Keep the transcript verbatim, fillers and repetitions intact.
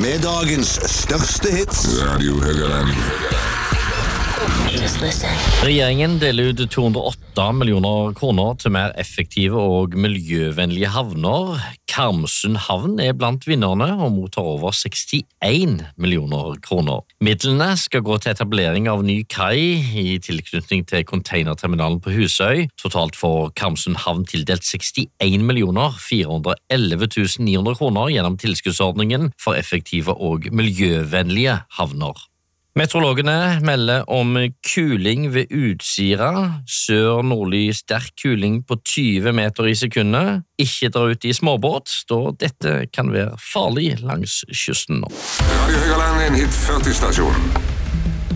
Med dagens største hits. Radio Høgaland. Regjeringen deler ut to hundre og åtte millioner kroner til mer effektive og miljøvennlige havner. Karmsund havn er blant vinnerne og mottar over sekstien millioner kroner. Midlene skal gå til etablering av ny kai i tilknytning til containerterminalen på Husøy. Totalt får Karmsund havn tildelt sekstien millioner fire hundre og elleve tusen ni hundre kroner gjennom tilskuddsordningen for effektive og miljøvennlige havner. Meteorologene melder om kuling ved Utsira, sør-nordlig sterk kuling på tyve meter i sekundet. Ikke dra ut i småbåt, da dette kan være farlig langs kysten nå. Radio Høgaland er en hit førti-stasjon.